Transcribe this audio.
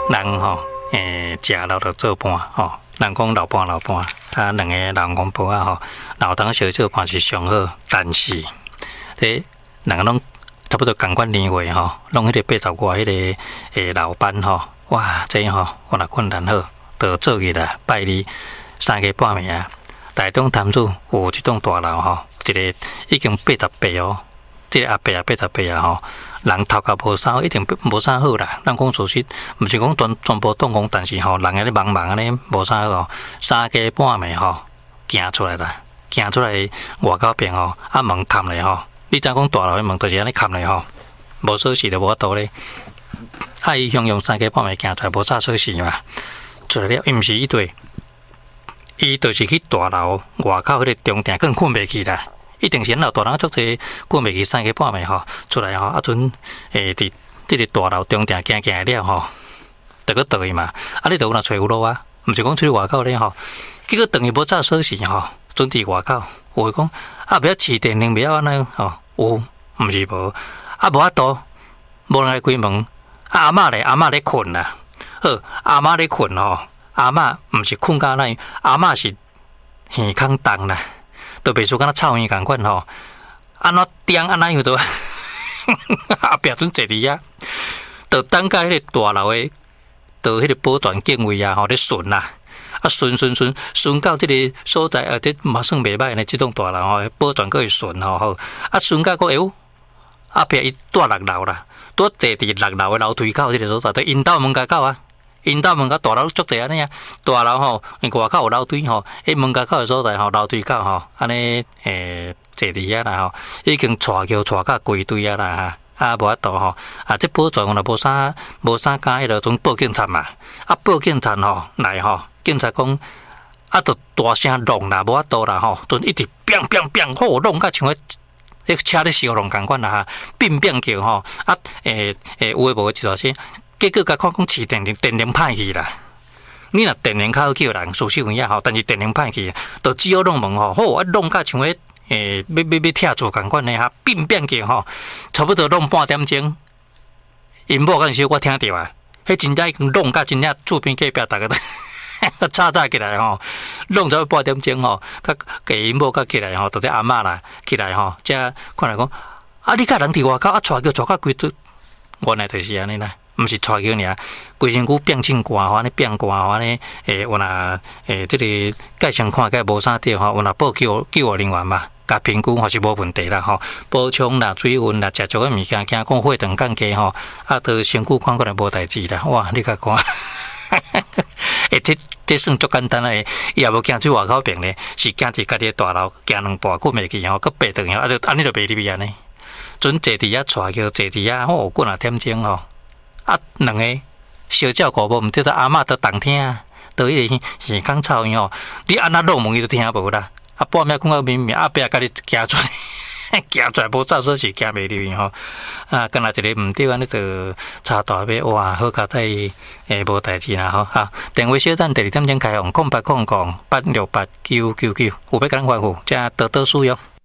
人吼，食老着做伴吼，人讲老伴老伴，啊，两个人讲婆啊吼，老当小做伴是上好，但是这两个拢差不多同款年岁吼，拢迄个80外迄个老班吼，哇，这吼我若困难好，就做起来拜你3个半暝啊，台中潭子有一栋大楼吼，一个已经88哦。这个阿伯啊，88啊吼，人头壳无啥，一定无啥好啦。咱讲事实，毋是讲全部动工，但是吼，人安尼茫茫安尼无啥好。3更半暝吼，行出来啦，行出来外口边吼，啊门冚咧吼。你知讲大楼的门就是安尼冚咧吼，无锁匙就无法度咧。啊，伊向用3更半暝行出来，无插锁匙嘛，出来了，伊毋是伊对，伊就是去大楼外口迄个中庭更困袂去啦。一定是老大人足济过袂去3更半暝吼，出来吼，啊阵伫这个大楼中庭行了吼，就去倒去嘛。啊，你就有若找有路啊，毋是讲出去外口咧吼。结果等于无插锁匙吼，准伫外口。有诶讲啊，不要试电铃，不要安尼吼。有，毋是无。啊，无法度，无人来开门。啊，阿嬷咧困啦。好，阿嬷咧困吼，阿嬷毋是困甲那，阿嬷是耳孔重啦。都袂输敢若臭耳共款吼，安怎点安怎样都，后壁阵坐伫遐，就等甲迄个大楼诶，就迄个保全警卫啊吼咧巡啦，啊巡到即个所在，这嘛算袂歹呢，即栋大楼吼，保全搁会巡吼好，啊巡到个后壁伊住6楼啦，拄坐伫6楼诶楼梯口即个所在，就因兜门口口啊。因兜门口大楼足济安尼啊，大楼吼，因外口有楼梯吼，迄门口口的所在吼，楼梯口吼，安尼坐伫遐啦吼，已经带到规堆啊啦哈，啊无法度吼，啊这保全若无啥敢迄落种报警站嘛，啊报警站吼来吼，警察讲啊，就大声弄啦，无法度啦吼，阵一直砰，吼弄甲像迄车咧烧弄共款啦哈，砰叫吼，啊有诶无诶一大声。结果甲看讲试电铃歹去啦，你若电铃较叫人舒适有影吼，但是电铃歹去，就只好弄门吼，好啊弄甲像迄要拆厝共款诶哈，变叫吼，差不多弄半点钟，因某敢是我听到啊，迄真正已经弄甲真正厝边隔壁逐个都吵起来吼，弄咗半点钟吼，甲因某甲起来吼，就这阿嬷啦起来吼，才看来讲啊，你甲人伫外口啊，带到规堆，原来就是安尼啦。毋是带叫尔，规身躯变青寒，安尼变寒，安尼有若即个介相看介无啥对吼，有若报救护人员嘛，甲评估还是无问题啦吼。补充啦、水分啦、食足个物件，惊讲血糖降低吼，啊，到身躯看过来无代志啦。哇，你甲看，这算足简单诶，伊也无惊去外口边咧，是惊伫家己大楼行2步过袂去吼，佮爬转啊，就安尼就爬入去安尼。准坐伫遐带叫坐伫遐，好过2点钟吼。啊，两个小照顾无，毋对，阿嬷都动听，都迄个耳孔臭伊吼，你安那弄门伊都听无啦。啊，半暝讲到明阿伯甲你行出来，行出来无照锁匙行袂入去吼。啊，干那一个毋对，安尼就查大尾哇，好佳在无代志啦吼。啊，电话小等第2点钟开放，0800-868-999，有要甲咱回复，则多多使用。